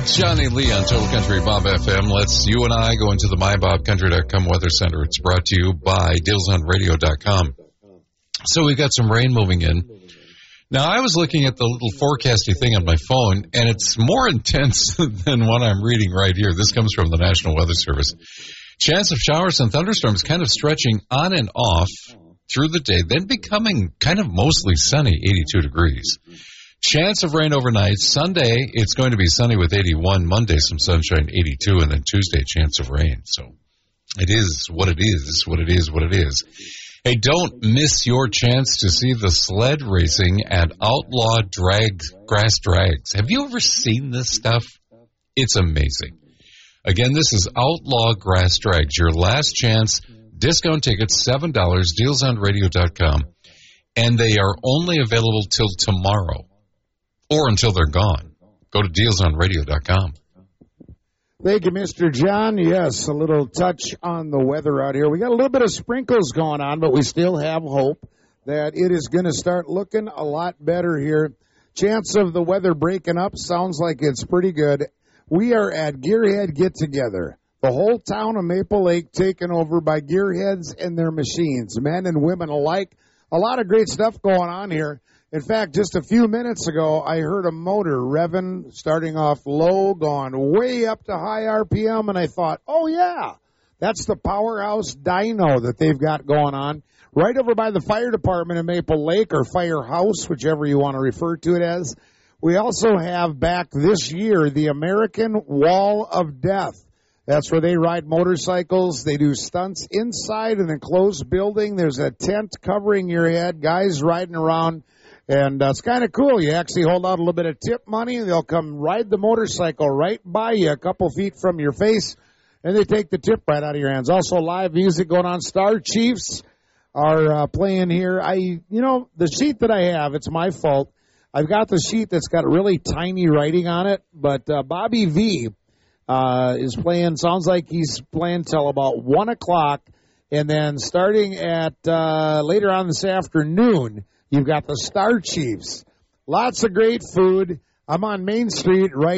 Johnny Lee on Total Country Bob FM. Let's you and I go into the MyBobCountry.com Weather Center. It's brought to you by DealsOnRadio.com. So we've got some rain moving in. Now, I was looking at the little forecasty thing on my phone, and it's more intense than what I'm reading right here. This comes from the National Weather Service. Chance of showers and thunderstorms kind of stretching on and off through the day, then becoming kind of mostly sunny, 82 degrees. Chance of rain overnight. Sunday, it's going to be sunny with 81. Monday, some sunshine, 82. And then Tuesday, chance of rain. So it is what it is, what it is, what it is. Hey, don't miss your chance to see the sled racing at Outlaw Grass Drags. Have you ever seen this stuff? It's amazing. Again, this is Outlaw Grass Drags. Your last chance. Discount tickets, $7, dealsonradio.com. And they are only available till tomorrow. Or until they're gone. Go to dealsonradio.com. Thank you, Mr. John. Yes, a little touch on the weather out here. We got a little bit of sprinkles going on, but we still have hope that it is going to start looking a lot better here. Chance of the weather breaking up sounds like it's pretty good. We are at Gearhead Get Together. The whole town of Maple Lake taken over by gearheads and their machines, men and women alike. A lot of great stuff going on here. In fact, just a few minutes ago, I heard a motor revving, starting off low, going way up to high RPM, and I thought, oh, yeah, that's the powerhouse dyno that they've got going on right over by the fire department in Maple Lake, or firehouse, whichever you want to refer to it as. We also have back this year the American Wall of Death. That's where they ride motorcycles. They do stunts inside an enclosed building. There's a tent covering your head, guys riding around. And it's kind of cool. You actually hold out a little bit of tip money, and they'll come ride the motorcycle right by you a couple feet from your face, and they take the tip right out of your hands. Also, live music going on. Star Chiefs are playing here. The sheet that I have, it's my fault. I've got the sheet that's got really tiny writing on it, but Bobby V is playing. Sounds like he's playing till about 1 o'clock, and then starting at later on this afternoon, you've got the Star Chiefs. Lots of great food. I'm on Main Street right